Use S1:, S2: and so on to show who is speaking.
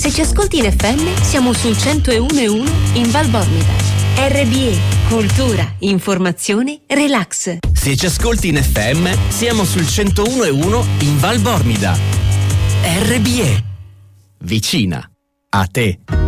S1: Se ci ascolti in FM, siamo sul 101.1 in Val Bormida. RBE, cultura, informazione, relax.
S2: Se ci ascolti in FM, siamo sul 101.1 in Val Bormida. RBE, vicina a te.